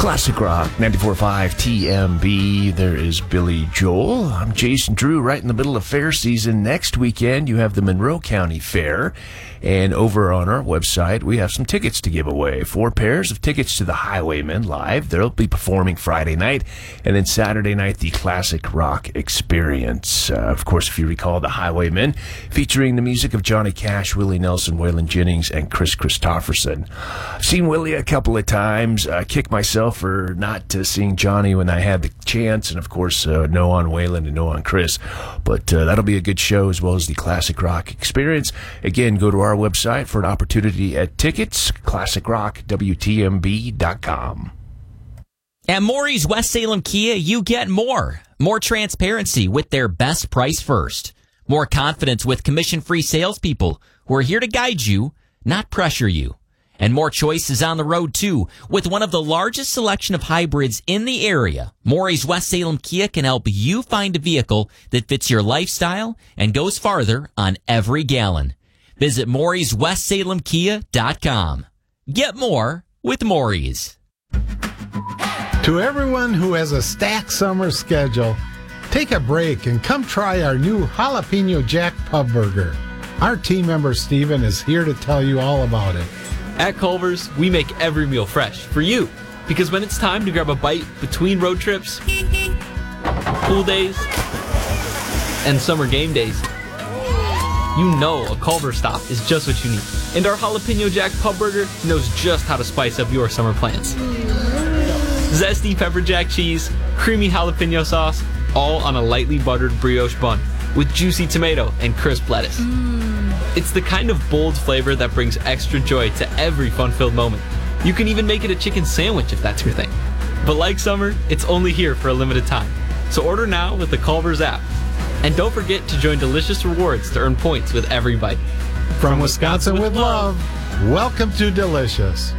Classic Rock 94.5 TMB. There is Billy Joel. I'm Jason Drew, right in the middle of fair season. Next weekend, you have the Monroe County Fair. And over on our website, we have some tickets to give away. 4 pairs of tickets to the Highwaymen live. They'll be performing Friday night. And then Saturday night, the Classic Rock Experience. Of course, if you recall, the Highwaymen, featuring the music of Johnny Cash, Willie Nelson, Waylon Jennings, and Chris Christopherson. I've seen Willie a couple of times. Kick myself for not seeing Johnny when I had the chance. And, of course, no on Waylon and no on Chris. But that'll be a good show, as well as the Classic Rock Experience. Again, go to our website for an opportunity at tickets, classicrockwtmb.com. At Maury's West Salem Kia, you get more. More transparency with their best price first. More confidence with commission-free salespeople who are here to guide you, not pressure you. And more choices on the road, too. With one of the largest selection of hybrids in the area, Maury's West Salem Kia can help you find a vehicle that fits your lifestyle and goes farther on every gallon. Visit Maury'sWestSalemKia.com. Get more with Maury's. To everyone who has a stacked summer schedule, take a break and come try our new Jalapeno Jack Pub Burger. Our team member Steven is here to tell you all about it. At Culver's, we make every meal fresh for you. Because when it's time to grab a bite between road trips, pool days, and summer game days, you know a Culver's stop is just what you need. And our Jalapeno Jack Pub Burger knows just how to spice up your summer plans. Zesty pepper jack cheese, creamy jalapeno sauce, all on a lightly buttered brioche bun with juicy tomato and crisp lettuce. It's the kind of bold flavor that brings extra joy to every fun-filled moment. You can even make it a chicken sandwich if that's your thing. But like summer, it's only here for a limited time. So order now with the Culver's app. And don't forget to join Delicious Rewards to earn points with every bite. From Wisconsin with love, welcome to Delicious.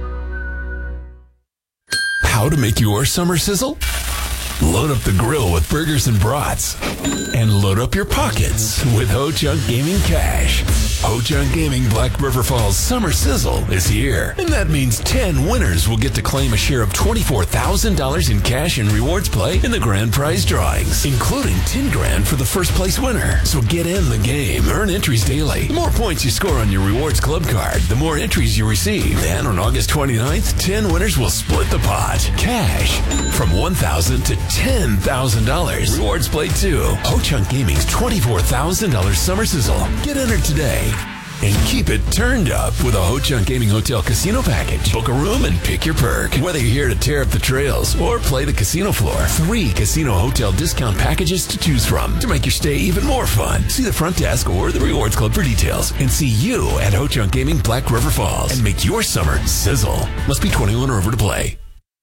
How to make your summer sizzle? Load up the grill with burgers and brats. And load up your pockets with Ho Chunk Gaming Cash. Ho Chunk Gaming Black River Falls Summer Sizzle is here. And that means 10 winners will get to claim a share of $24,000 in cash and rewards play in the grand prize drawings, including $10,000 for the first place winner. So get in the game. Earn entries daily. The more points you score on your rewards club card, the more entries you receive. And on August 29th, 10 winners will split the pot. Cash from $1,000 to $10,000. Rewards play too. Ho Chunk Gaming's $24,000 Summer Sizzle. Get entered today. And keep it turned up with a Ho Chunk Gaming Hotel Casino package. Book a room and pick your perk. Whether you're here to tear up the trails or play the casino floor, 3 casino hotel discount packages to choose from to make your stay even more fun. See the front desk or the Rewards Club for details. And see you at Ho Chunk Gaming Black River Falls. And make your summer sizzle. Must be 21 or over to play.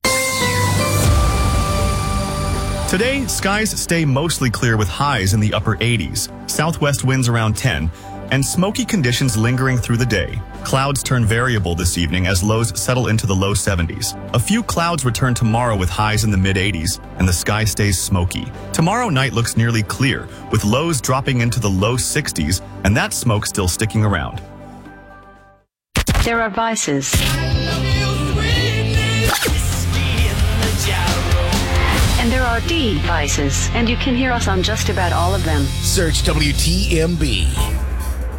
Today, skies stay mostly clear with highs in the upper 80s, southwest winds around 10, and smoky conditions lingering through the day. Clouds turn variable this evening as lows settle into the low 70s. A few clouds return tomorrow with highs in the mid-80s, and the sky stays smoky. Tomorrow night looks nearly clear, with lows dropping into the low 60s, and that smoke still sticking around. There are vices. And there are devices, and you can hear us on just about all of them. Search WTMB.